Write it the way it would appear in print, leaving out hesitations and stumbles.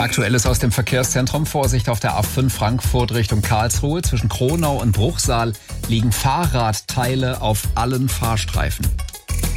Aktuelles aus dem Verkehrszentrum. Vorsicht auf der A5 Frankfurt Richtung Karlsruhe. Zwischen Kronau und Bruchsal liegen Fahrradteile auf allen Fahrstreifen.